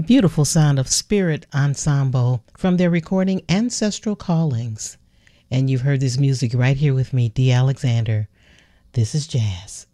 beautiful sound of Spirit Ensemble from their recording Ancestral Callings. And you've heard this music right here with me, Dee Alexander. This is jazz.